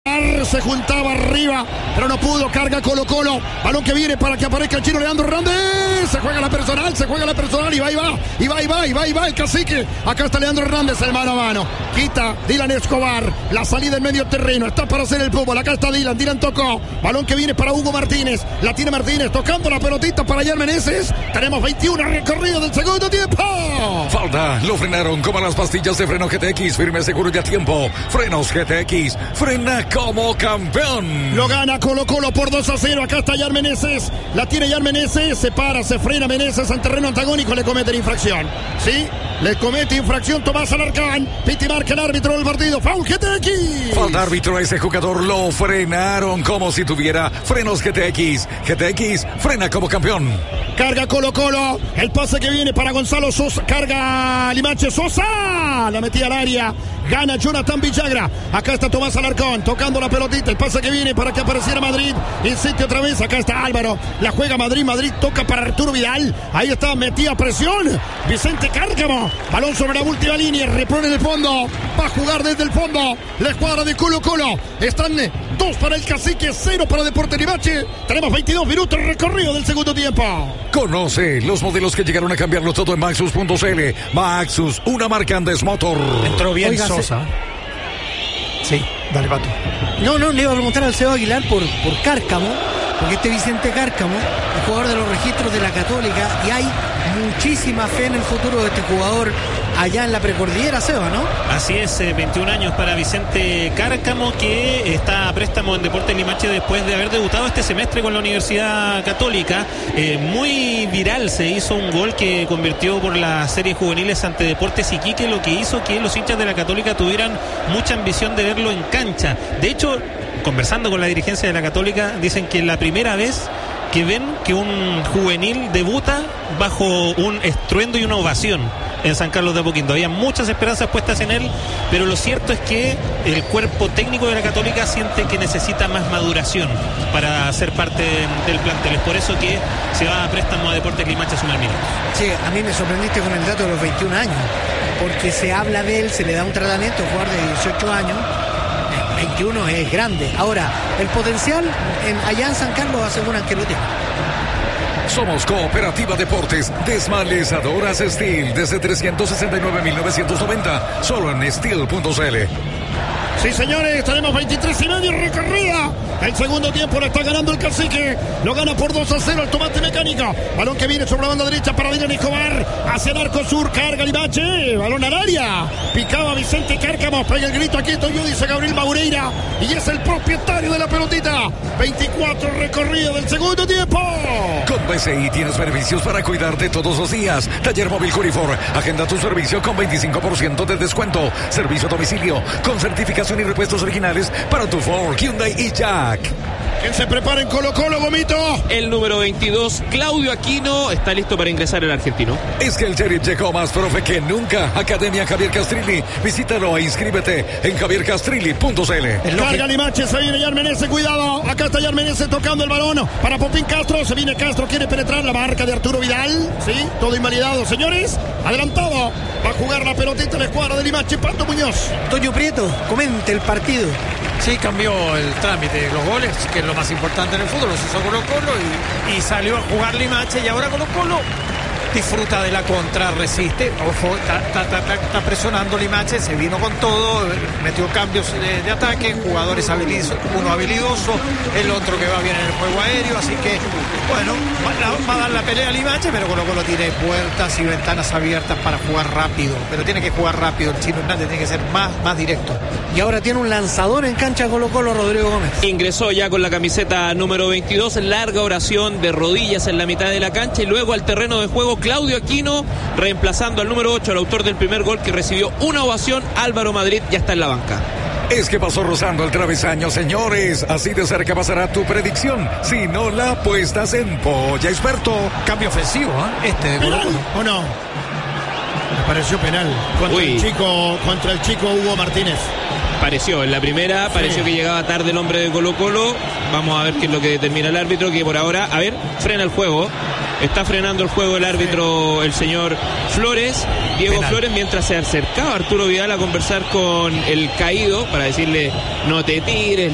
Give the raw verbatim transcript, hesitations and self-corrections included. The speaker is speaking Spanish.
Se juntaba arriba, pero no pudo. Carga Colo Colo, balón que viene para que aparezca el chino Leandro Hernández. Se juega la personal, se juega la personal y va y va, y va y va, y va y va el cacique. Acá está Leandro Hernández, el mano a mano. Quita Dylan Escobar, la salida en medio terreno, está para hacer el fútbol. Acá está Dylan, Dylan tocó, balón que viene para Hugo Martínez. La tiene Martínez, tocando la pelotita para Jan Meneses. Tenemos veintiuno recorridos del segundo tiempo. Falta, lo frenaron como las pastillas de freno G T X, firme, seguro y a tiempo. Frenos G T X, frena como campeón. Lo gana Colo Colo por dos a cero. Acá está Jan Meneses. La tiene Jan Meneses. Se para, se frena Meneses en terreno antagónico. Le cometen infracción. Sí, le comete infracción Tomás Alarcón. Piti marca el árbitro del partido. Foul G T X. Falta árbitro, ese jugador lo frenaron como si tuviera frenos G T X. G T X, frena como campeón. Carga Colo Colo. El pase que viene para Gonzalo Sosa. Carga Limache Sosa. La metía al área. Gana Jonathan Villagra. Acá está Tomás Alarcón tocando la pelotita. El pase que viene para que apareciera Madrid. Insiste otra vez. Acá está Álvaro. La juega Madrid. Madrid toca para Arturo Vidal. Ahí está. Metía presión. Vicente Cárcamo. Balón sobre la última línea. Repone en el fondo. Va a jugar desde el fondo. La escuadra de Colo Colo. Están dos para el cacique. Cero para Deportes Limache. Tenemos veintidós minutos recorrido del segundo tiempo. Conoce los modelos que llegaron a cambiarlo todo en Maxus punto c l. Maxus, una marca Andes Motor. Entró bien. Oiga, Sosa. Sí, dale, Pato. No, no, le iba a preguntar al Seba Aguilar por, por Cárcamo, porque este Vicente Cárcamo, el jugador de los registros de la Católica, y hay muchísima fe en el futuro de este jugador allá en la precordillera, Seba, ¿no? Así es, eh, veintiún años para Vicente Cárcamo, que está a préstamo en Deportes Limache después de haber debutado este semestre con la Universidad Católica. Eh, muy viral, se hizo un gol que convirtió por las series juveniles ante Deportes Iquique, lo que hizo que los hinchas de la Católica tuvieran mucha ambición de verlo en cancha. De hecho, conversando con la dirigencia de la Católica, dicen que es la primera vez que ven que un juvenil debuta bajo un estruendo y una ovación en San Carlos de Apoquindo. Había muchas esperanzas puestas en él, pero lo cierto es que el cuerpo técnico de la Católica siente que necesita más maduración para ser parte del plantel. Es por eso que se va a préstamo a Deportes Limache a sumar minutos. Sí, a mí me sorprendiste con el dato de los veintiún años, porque se habla de él, se le da un tratamiento, jugador de dieciocho años. veintiuno es grande. Ahora, el potencial en, allá en San Carlos aseguran que lo tiene. Somos Cooperativa Deportes, desmalezadoras Steel, desde trescientos sesenta y nueve mil novecientos noventa, solo en steel punto c l. Sí, señores, tenemos veintitrés y medio recorrida. El segundo tiempo lo está ganando el cacique. Lo gana por dos a cero el tomate mecánico. Balón que viene sobre la banda derecha para Dylan Escobar. Hacia el arco sur, carga Limache. Balón al área. Picaba Vicente Cárcamo. Pega el grito, aquí estoy yo, dice Gabriel Maureira. Y es el propietario de la pelotita. veinticuatro recorrido del segundo tiempo. Con B C I tienes beneficios para cuidarte todos los días. Taller Móvil Curifor. Agenda tu servicio con veinticinco por ciento de descuento. Servicio a domicilio con certificación y repuestos originales para tu Ford, Hyundai y Jack. ¿Quién se prepara en Colo Colo, Gomito? El número veintidós, Claudio Aquino, está listo para ingresar el argentino. Es que el sheriff llegó más profe que nunca. Academia Javier Castrilli. Visítalo e inscríbete en javier castrilli punto c l. Carga Limache, se viene Jan Meneses, cuidado. Acá está Jan Meneses tocando el balón para Popín Castro. Se viene Castro, quiere penetrar la marca de Arturo Vidal. Sí, todo invalidado, señores. Adelantado. Va a jugar la pelotita la escuadra de Limache, Pato Muñoz. Toño Prieto, comente el partido. Sí, cambió el trámite de los goles, que es lo más importante en el fútbol. Los hizo Colo Colo y, y salió a jugar Limache, y ahora Colo Colo disfruta de la contra, resiste. Ojo, está presionando Limache, se vino con todo, metió cambios de, de ataque, jugadores habilidosos, uno habilidoso, el otro que va bien en el juego aéreo, así que bueno, va, va a dar la pelea a Limache, pero Colo Colo tiene puertas y ventanas abiertas para jugar rápido, pero tiene que jugar rápido, el Chino Hernández tiene que ser más, más directo. Y ahora tiene un lanzador en cancha Colo Colo, Rodrigo Gómez. Ingresó ya con la camiseta número veintidós, larga oración de rodillas en la mitad de la cancha, y luego al terreno de juego Claudio Aquino, reemplazando al número ocho, el autor del primer gol que recibió una ovación. Álvaro Madrid ya está en la banca. Es que pasó rozando el travesaño, señores. Así de cerca pasará tu predicción. Si no la apuestas en Polla Experto. Cambio ofensivo, ¿eh? Este de ¿Penal o no? Me pareció penal contra Uy. el chico, contra el chico Hugo Martínez. Pareció, en la primera, pareció sí. que llegaba tarde el hombre de Colo Colo. Vamos a ver qué es lo que determina el árbitro, que por ahora, a ver, frena el juego. Está frenando el juego el árbitro, el señor Flores, Diego Penal. Flores, mientras se acercaba Arturo Vidal a conversar con el caído para decirle no te tires.